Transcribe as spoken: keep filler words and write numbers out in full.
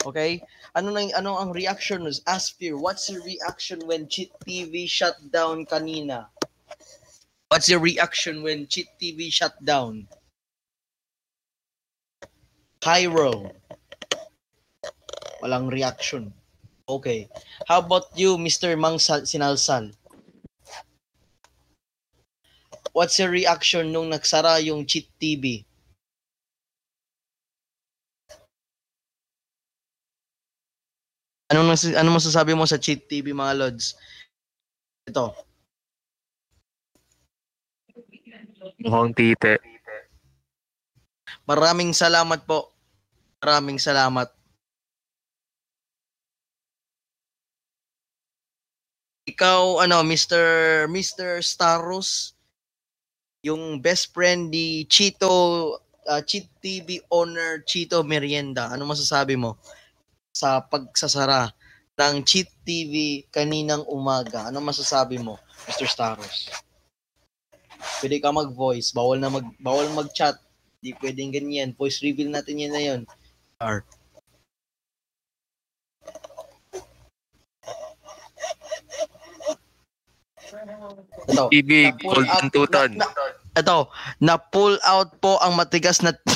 Okay? Ano nang ano ang reaction was Aspir? What's your reaction when Cheat T V shut down kanina? What's your reaction when Cheat T V shut down? Cairo. Walang reaction. Okay. How about you, Mister Mang Sinalsal? What's your reaction nung nagsara yung Cheat T V? Anong ano masasabi mo sa Cheat T V, mga lods? Ito. Mukhang tite. Maraming salamat po. Maraming salamat. Ikaw, ano, Mister Mister Staros, yung best friend ni Chito, uh, Cheat T V owner Chito Merienda. Ano masasabi mo sa pagsasara ng Cheat T V kaninang umaga? Ano masasabi mo, Mister Staros? Pwede ka mag-voice, bawal na mag bawal mag-chat. Hindi pwedeng ganyan. Voice reveal natin yan na yun. R. Ito, Ibig, na-pull golden out, tutan. na, na, ito, na-pull out po ang matigas na